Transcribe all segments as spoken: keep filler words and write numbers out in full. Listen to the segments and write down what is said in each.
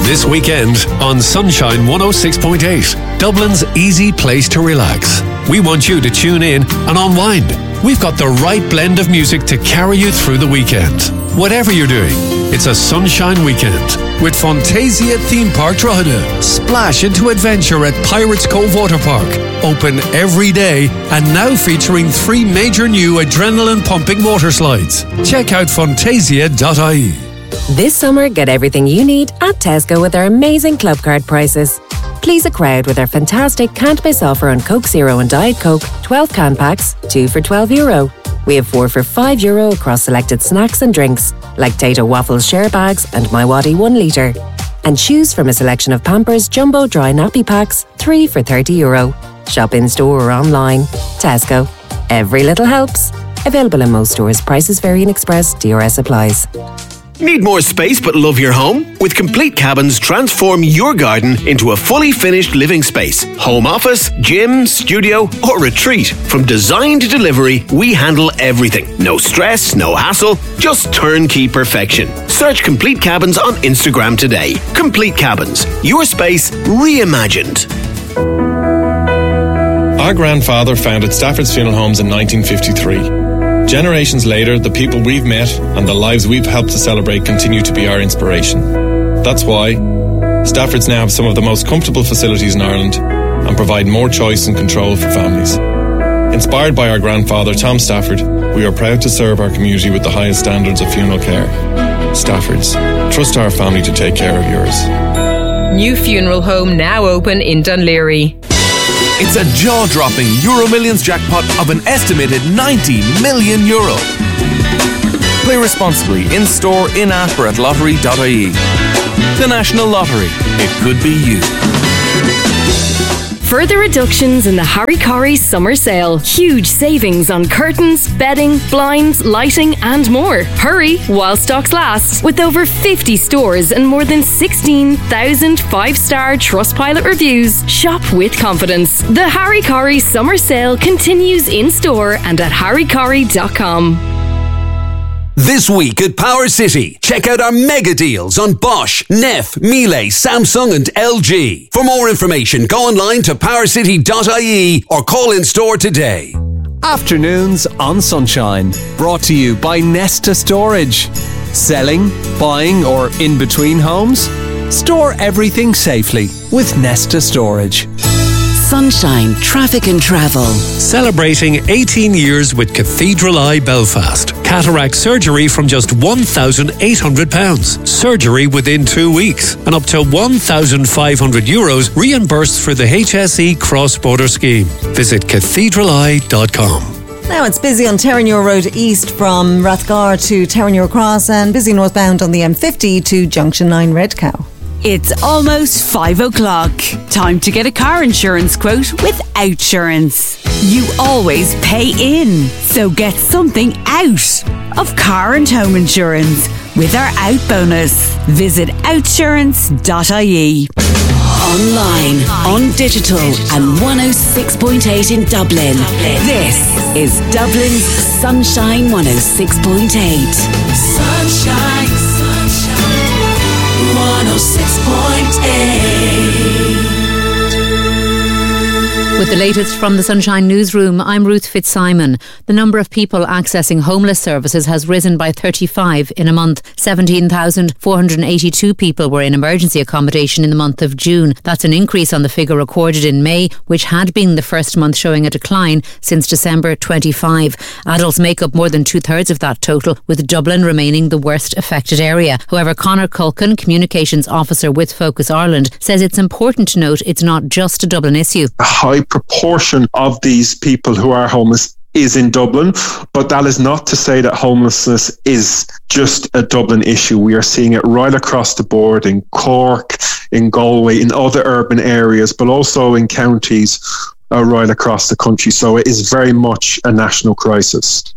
This weekend on Sunshine one oh six point eight, Dublin's easy place to relax. We want you to tune in and unwind. We've got the right blend of music to carry you through the weekend. Whatever you're doing, it's a sunshine weekend with Fantasia Theme Park Drogheda. Splash into adventure at Pirates Cove Water Park. Open every day and now featuring three major new adrenaline-pumping water slides. Check out fantasia dot I E. This summer, get everything you need at Tesco with our amazing club card prices. Please a crowd with our fantastic can't miss offer on Coke Zero and Diet Coke, twelve can packs, two for twelve euro. We have four for five euro across selected snacks and drinks, like Tato Waffles share bags and My Waddy one litre. And choose from a selection of Pampers Jumbo Dry Nappy Packs, three for thirty euro. Shop in store or online. Tesco. Every little helps. Available in most stores. Prices vary in Express. D R S applies. Need more space but love your home? With Complete Cabins, transform your garden into a fully finished living space. Home office, gym, studio or retreat. From design to delivery, we handle everything. No stress, no hassle, just turnkey perfection. Search Complete Cabins on Instagram today. Complete Cabins, your space reimagined. Our grandfather founded Stafford's Funeral Homes in nineteen fifty-three. Generations later, the people we've met and the lives we've helped to celebrate continue to be our inspiration. That's why Stafford's now have some of the most comfortable facilities in Ireland and provide more choice and control for families. Inspired by our grandfather, Tom Stafford, we are proud to serve our community with the highest standards of funeral care. Stafford's. Trust our family to take care of yours. New funeral home now open in Dunleary. It's a jaw-dropping Euro Millions jackpot of an estimated ninety million euro. Play responsibly in-store, in-app or at lottery dot I E. The National Lottery. It could be you. Further reductions in the Harry Corrie summer sale. Huge savings on curtains, bedding, blinds, lighting and more. Hurry while stocks last. With over fifty stores and more than sixteen thousand five-star Trustpilot reviews. Shop with confidence. The Harry Corrie summer sale continues in store and at harry corrie dot com. This week at Power City, check out our mega deals on Bosch, Neff, Miele, Samsung and L G. For more information, go online to power city dot I E or call in store today. Afternoons on Sunshine, brought to you by Nesta Storage. Selling, buying or in between homes? Store everything safely with Nesta Storage. Sunshine Traffic and Travel. Celebrating eighteen years with Cathedral Eye Belfast. Cataract surgery from just one thousand eight hundred pounds. Surgery within two weeks. And up to one thousand five hundred euros reimbursed for the H S E cross-border scheme. Visit cathedral eye dot com. Now it's busy on Terenure Road East from Rathgar to Terenure Cross and busy northbound on the M fifty to Junction nine Red Cow. It's almost five o'clock. Time to get a car insurance quote with Outsurance. You always pay in, so get something out of car and home insurance with our Out bonus. Visit outsurance dot I E. Online, on digital and one oh six point eight in Dublin. This is Dublin's Sunshine one oh six point eight. Sunshine, sunshine, one oh six point eight. With the latest from the Sunshine Newsroom, I'm Ruth Fitzsimon. The number of people accessing homeless services has risen by thirty-five in a month. seventeen thousand four hundred eighty-two people were in emergency accommodation in the month of June. That's an increase on the figure recorded in May, which had been the first month showing a decline since December twenty-five. Adults make up more than two-thirds of that total, with Dublin remaining the worst affected area. However, Conor Culkin, Communications Officer with Focus Ireland, says it's important to note it's not just a Dublin issue. A high proportion of these people who are homeless is in Dublin, but that is not to say that homelessness is just a Dublin issue. We are seeing it right across the board in Cork, in Galway, in other urban areas, but also in counties uh, right across the country. So it is very much a national crisis.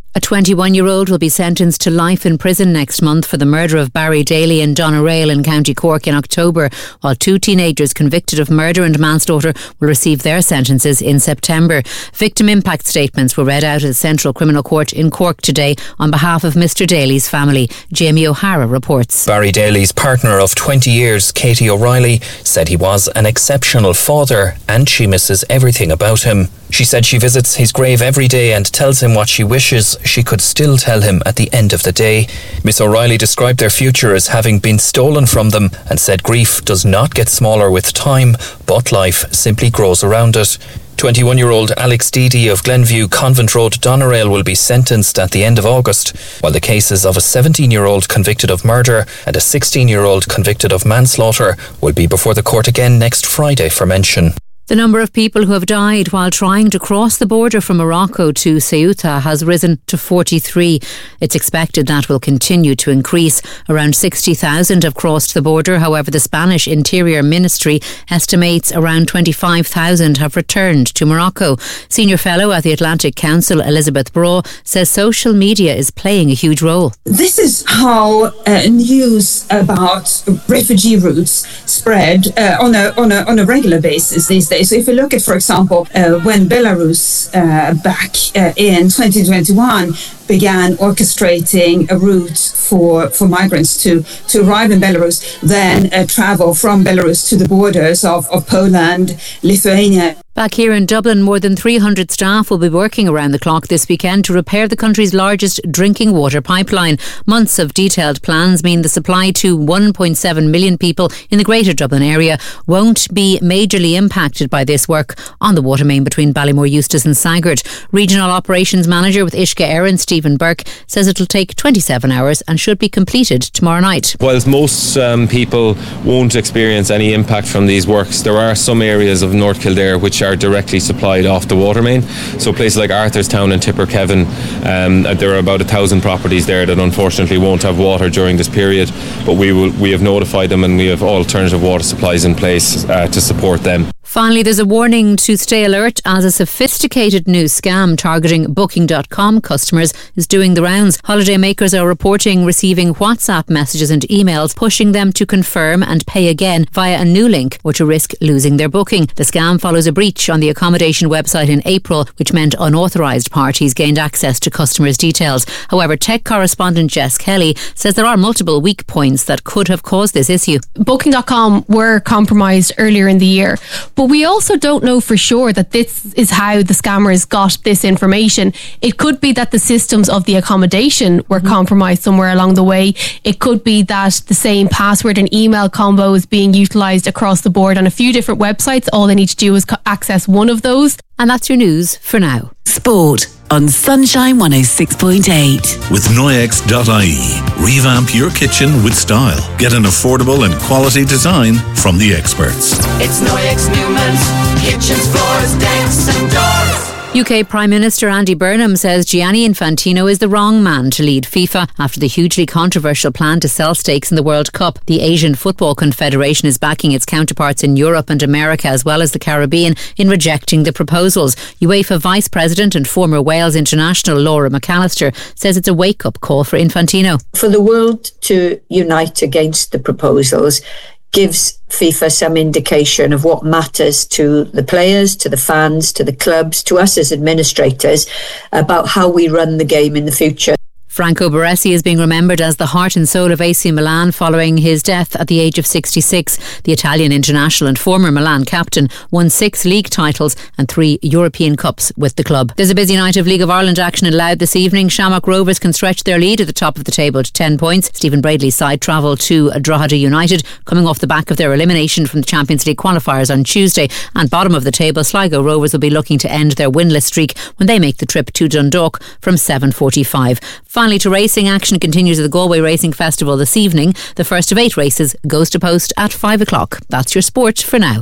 A twenty-one-year-old will be sentenced to life in prison next month for the murder of Barry Daly in Doneraile in County Cork in October, while two teenagers convicted of murder and manslaughter will receive their sentences in September. Victim impact statements were read out at the Central Criminal Court in Cork today on behalf of Mister Daly's family. Jamie O'Hara reports. Barry Daly's partner of twenty years, Katie O'Reilly, said he was an exceptional father and she misses everything about him. She said she visits his grave every day and tells him what she wishes she could still tell him at the end of the day. Miss O'Reilly described their future as having been stolen from them and said grief does not get smaller with time, but life simply grows around it. twenty-one-year-old Alex Deedy of Glenview Convent Road, Doneraile will be sentenced at the end of August, while the cases of a seventeen-year-old convicted of murder and a sixteen-year-old convicted of manslaughter will be before the court again next Friday for mention. The number of people who have died while trying to cross the border from Morocco to Ceuta has risen to forty-three. It's expected that will continue to increase. Around sixty thousand have crossed the border. However, the Spanish Interior Ministry estimates around twenty-five thousand have returned to Morocco. Senior Fellow at the Atlantic Council, Elizabeth Braw, says social media is playing a huge role. This is how uh, news about refugee routes spread uh, on a on a on a regular basis these days. So if you look at, for example, uh, when Belarus uh, back uh, in twenty twenty-one began orchestrating a route for, for migrants to, to arrive in Belarus, then uh, travel from Belarus to the borders of, of Poland, Lithuania. Back here in Dublin, more than three hundred staff will be working around the clock this weekend to repair the country's largest drinking water pipeline. Months of detailed plans mean the supply to one point seven million people in the Greater Dublin area won't be majorly impacted by this work on the water main between Ballymore Eustace and Sagart. Regional Operations Manager with Ishka Éireann, Stephen Burke, says it'll take twenty-seven hours and should be completed tomorrow night. Whilst most um, people won't experience any impact from these works, there are some areas of North Kildare which are directly supplied off the water main. So places like Arthurstown and Tipperkevin, um, there are about a thousand properties there that unfortunately won't have water during this period, but we will we have notified them and we have alternative water supplies in place uh, to support them. Finally, there's a warning to stay alert as a sophisticated new scam targeting booking dot com customers is doing the rounds. Holidaymakers are reporting receiving WhatsApp messages and emails pushing them to confirm and pay again via a new link or to risk losing their booking. The scam follows a breach on the accommodation website in April, which meant unauthorised parties gained access to customers' details. However, tech correspondent Jess Kelly says there are multiple weak points that could have caused this issue. booking dot com were compromised earlier in the year. But we also don't know for sure that this is how the scammers got this information. It could be that the systems of the accommodation were mm-hmm. compromised somewhere along the way. It could be that the same password and email combo is being utilised across the board on a few different websites. All they need to do is co- access one of those. And that's your news for now. Sport on Sunshine one oh six point eight. With Noyex dot I E. Revamp your kitchen with style. Get an affordable and quality design from the experts. It's Noyex Newman's kitchens, floors, decks and doors. U K Prime Minister Andy Burnham says Gianni Infantino is the wrong man to lead FIFA after the hugely controversial plan to sell stakes in the World Cup. The Asian Football Confederation is backing its counterparts in Europe and America as well as the Caribbean in rejecting the proposals. UEFA Vice President and former Wales international Laura McAllister says it's a wake-up call for Infantino. For the world to unite against the proposals gives FIFA some indication of what matters to the players, to the fans, to the clubs, to us as administrators about how we run the game in the future. Franco Baresi is being remembered as the heart and soul of A C Milan following his death at the age of sixty-six. The Italian international and former Milan captain won six league titles and three European Cups with the club. There's a busy night of League of Ireland action in Louth this evening. Shamrock Rovers can stretch their lead at the top of the table to ten points. Stephen Bradley's side travel to Drogheda United, coming off the back of their elimination from the Champions League qualifiers on Tuesday. And bottom of the table, Sligo Rovers will be looking to end their winless streak when they make the trip to Dundalk from seven forty-five. Finally, to racing, action continues at the Galway Racing Festival this evening. The first of eight races goes to post at five o'clock. That's your sport for now.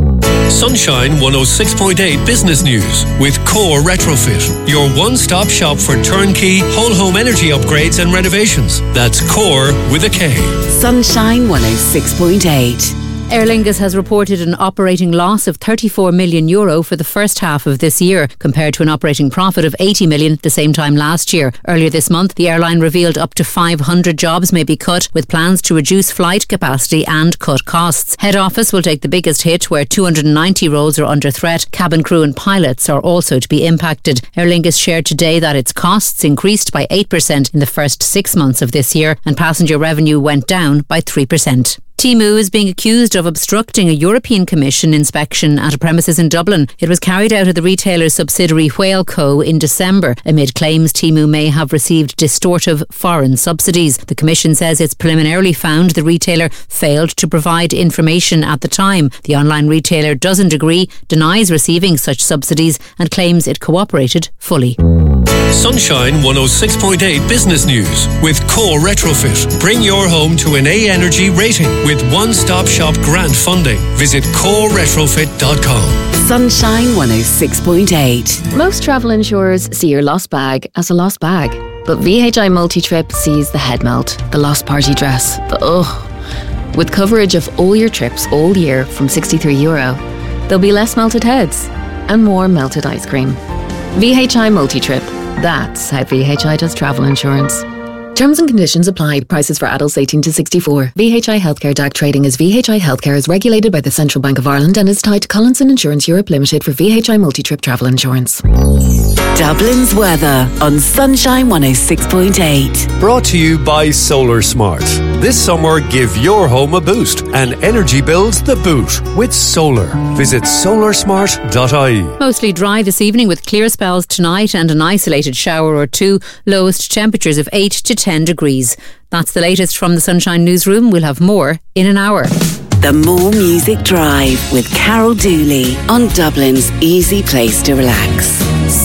Sunshine one oh six point eight Business News with Core Retrofit, your one-stop shop for turnkey whole home energy upgrades and renovations. That's Core with a K. Sunshine one oh six point eight. Aer Lingus has reported an operating loss of thirty-four million euro for the first half of this year, compared to an operating profit of eighty million at the same time last year. Earlier this month, the airline revealed up to five hundred jobs may be cut, with plans to reduce flight capacity and cut costs. Head office will take the biggest hit, where two hundred ninety roles are under threat. Cabin crew and pilots are also to be impacted. Aer Lingus shared today that its costs increased by eight percent in the first six months of this year, and passenger revenue went down by three percent. Temu is being accused of obstructing a European Commission inspection at a premises in Dublin. It was carried out at the retailer's subsidiary Whaleco in December, amid claims Temu may have received distortive foreign subsidies. The Commission says it's preliminarily found the retailer failed to provide information at the time. The online retailer doesn't agree, denies receiving such subsidies, and claims it cooperated fully. Sunshine one oh six point eight Business News with Core Retrofit. Bring your home to an A Energy rating with one-stop shop grant funding. Visit core retrofit dot com. Sunshine one oh six point eight. Most travel insurers see your lost bag as a lost bag, but V H I Multi-Trip sees the head melt, the lost party dress, the ugh. With coverage of all your trips all year from sixty-three euro, there'll be less melted heads and more melted ice cream. V H I Multi-Trip. That's how V H I does travel insurance. Terms and conditions apply. Prices for adults eighteen to sixty-four. V H I Healthcare D A C trading as V H I Healthcare is regulated by the Central Bank of Ireland and is tied to Collinson Insurance Europe Limited for V H I multi-trip travel insurance. Dublin's weather on Sunshine one oh six point eight. Brought to you by Solar Smart. This summer, give your home a boost and energy bills the boot with solar. Visit solar smart dot I E. Mostly dry this evening with clear spells tonight and an isolated shower or two. Lowest temperatures of eight to ten degrees. That's the latest from the Sunshine Newsroom. We'll have more in an hour. The More Music Drive with Carol Dooley on Dublin's easy place to relax.